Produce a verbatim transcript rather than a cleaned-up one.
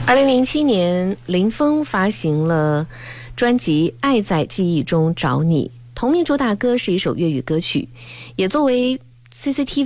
二零零七年，林峰发行了专辑《爱在记忆中找你》，同名主打歌是一首粤语歌曲，也作为 C C T V